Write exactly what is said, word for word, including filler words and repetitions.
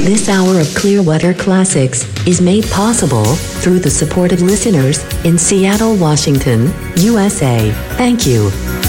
This hour of Clearwater Classics is made possible through the support of listeners in Seattle, Washington, U S A. Thank you.